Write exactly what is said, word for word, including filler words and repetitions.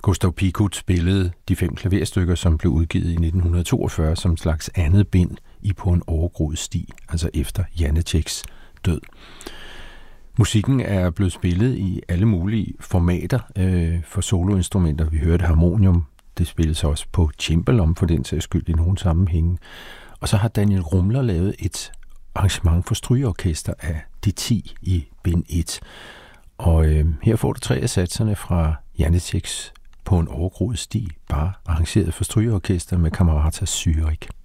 Gustav Picot spillede de fem klaverstykker, som blev udgivet i nitten toogfyrre som slags andet bind i På en overgroet sti, altså efter Janáčeks død. Musikken er blevet spillet i alle mulige formater øh, for soloinstrumenter. Vi hørte harmonium, det spilles også på cimbalom for den sags skyld i nogle sammenhænge. Og så har Daniel Rumler lavet et arrangement for strygeorkester af de ti i bind et. Og øh, her får du tre af satserne fra Janáčeks På en overgroet sti, bare arrangeret for strygeorkester med Camerata Zürich.